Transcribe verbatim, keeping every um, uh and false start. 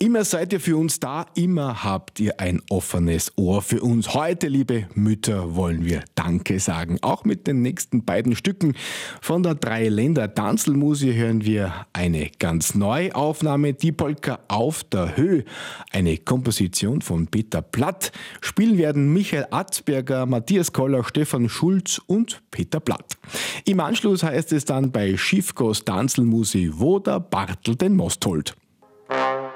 Immer seid ihr für uns da, immer habt ihr ein offenes Ohr für uns. Heute, liebe Mütter, wollen wir Danke sagen. Auch mit den nächsten beiden Stücken von der Drei-Länder-Tanzelmusik hören wir eine ganz neue Aufnahme, die Polka auf der Höhe, eine Komposition von Peter Platt. Spielen werden Michael Atzberger, Matthias Koller, Stefan Schulz und Peter Platt. Im Anschluss heißt es dann bei Schiffkos Tanzelmusik, wo der Bartel den Most holt.